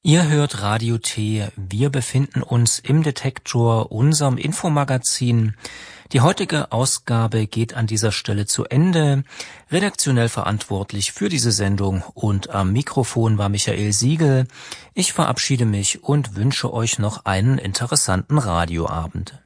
Ihr hört Radio T. Wir befinden uns im Detektor, unserem Infomagazin. Die heutige Ausgabe geht an dieser Stelle zu Ende. Redaktionell verantwortlich für diese Sendung und am Mikrofon war Michael Siegel. Ich verabschiede mich und wünsche euch noch einen interessanten Radioabend.